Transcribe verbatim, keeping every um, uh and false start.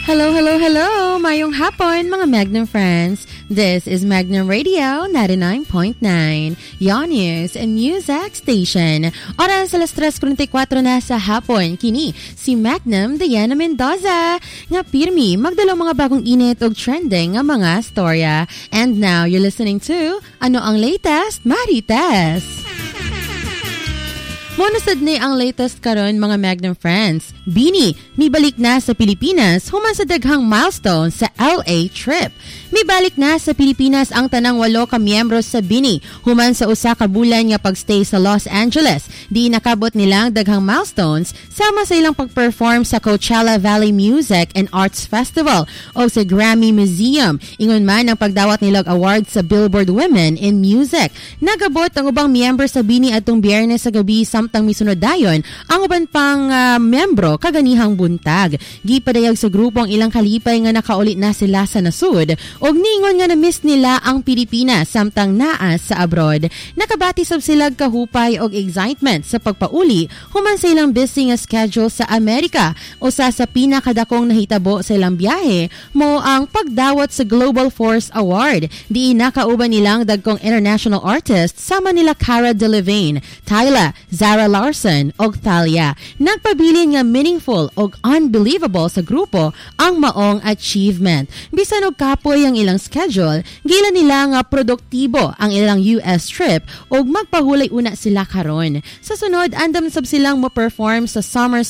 Hello, hello, hello! Mayong hapon, mga Magnum friends. This is Magnum Radio ninety-nine point nine, your news and music station. Oras alas tres forty-four na sa hapon. Kini si Magnum Diana Mendoza. Nga pirmi, magdalo mga bagong init og trending nga mga storya. And now, you're listening to Ano ang Latest Marites. Monusad ni ang latest karon mga Magnum friends. Bini, mibalik na sa Pilipinas human sa daghang milestone sa L A trip. Mibalik na sa Pilipinas ang tanang walo ka miyembro sa Bini human sa usa ka bulan nga pagstay sa Los Angeles. Di nakabot nilang daghang milestones sama sa ilang pagperform sa Coachella Valley Music and Arts Festival o sa Grammy Museum. Ingon man ang pagdawat nilang award sa Billboard Women in Music. Nagabot ang ubang miyembro sa Bini atong Biyernes sa gabi samtang misunod dayon ang uban pang uh, miyembro kaganihang buntag. Gipadayag sa grupo ang ilang kalipay nga nakaulit na sila sa nasud og ningon nga na-miss nila ang Pilipinas samtang naa sa abroad. Nakabati sab sila kahupay og excitement sa pagpauli human sa ilang busy nga schedule sa Amerika. Usa sa pinakadakong nahitabo sa ilang biyahe mo ang pagdawat sa Global Force Award. Di nakauban nilang dagkong international artists sama nila Cara Delevingne, Tyla, Zara Larson og Thalia. Nagpabilin nga meaningful og unbelievable sa grupo ang maong achievement. Bisan og kapoy ang ilang schedule, gila nila nga produktibo ang ilang U S trip og magpahulay una sila karon. Sa sunod, andam sab silang mo-perform sa Summer